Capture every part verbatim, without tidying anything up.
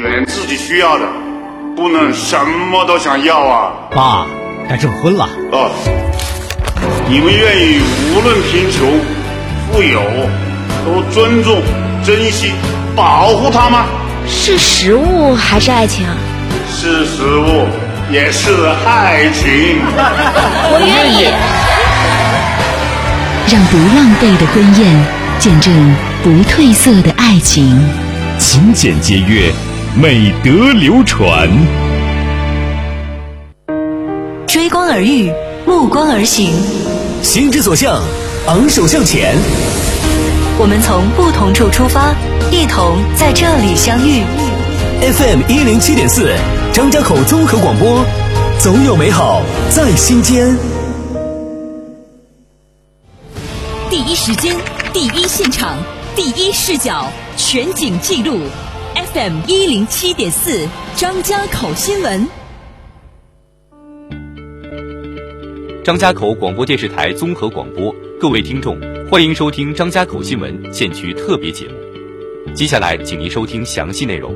选自己需要的，不能什么都想要啊。 爸，该证婚了。 哦，你们愿意无论贫穷富有都尊重珍惜保护它吗？ 是食物还是爱情啊？ 是食物也是爱情。 我愿意。 让不浪费的婚宴见证不褪色的爱情， 勤俭节约，美德流传。 追光而遇，目光而行， 心之所向，昂首向前。 我们从不同处出发，一同在这里相遇。 F M 一零七点四，张家口综合广播，总有美好在心间。 第一时间，第一现场，第一视角，全景记录。F M 一零七点四，张家口新闻。 张家口广播电视台综合广播，各位听众，欢迎收听张家口新闻县区特别节目。接下来，请您收听详细内容。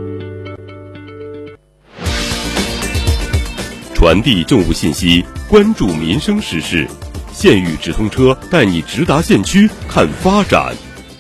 传递政务信息，关注民生时事，县域直通车带你直达县区看发展。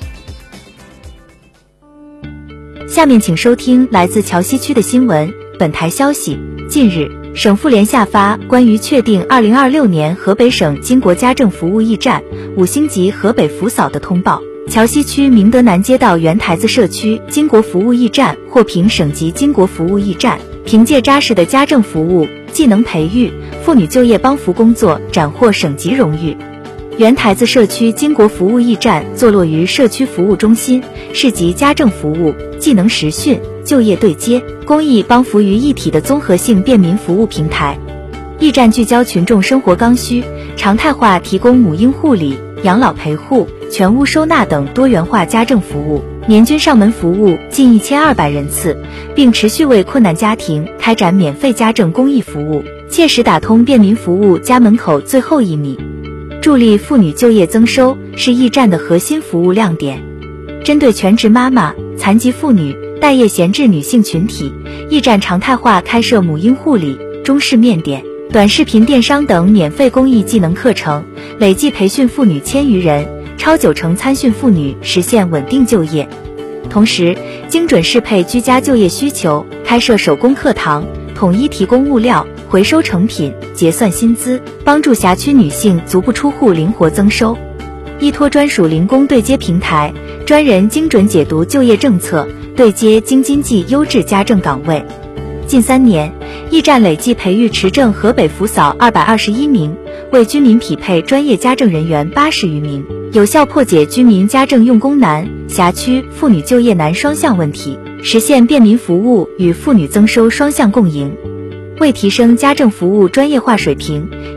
下面请收听来自桥西区的新闻。本台消息，近日，省妇联下发关于确定二零二六年河北省经国家政服务驿站五星级河北福嫂的通报。桥西区明德南街道原台子社区经国服务驿站获评省级经国服务驿站，凭借扎实的家政服务、技能培育、妇女就业帮扶工作，斩获省级荣誉。原台子社区经国服务驿站坐落于社区服务中心，是集家政服务、技能实训、就业对接、公益帮扶于一体的综合性便民服务平台。驿站聚焦群众生活刚需，常态化提供母婴护理、养老陪护、全屋收纳等多元化家政服务，年均上门服务近一千二百人次，并持续为困难家庭开展免费家政公益服务，切实打通便民服务家门口最后一米。助力妇女就业增收是驿站的核心服务亮点。针对全职妈妈、残疾妇女、待业闲置女性群体，驿站常态化开设母婴护理、中式面点、短视频电商等免费公益技能课程，累计培训妇女千余人，超九成参训妇女实现稳定就业。同时，精准适配居家就业需求，开设手工课堂，统一提供物料、回收成品、结算薪资，帮助辖区女性足不出户灵活增收。依托专属零工对接平台，专人精准解读就业政策，对接京津冀优质家政岗位。近三年，驿站累计培育持证河北福嫂二百二十一名，为居民匹配专业家政人员八十余名，有效破解居民家政用工难、辖区妇女就业难双向问题，实现便民服务与妇女增收双向共赢。为提升家政服务专业化水平，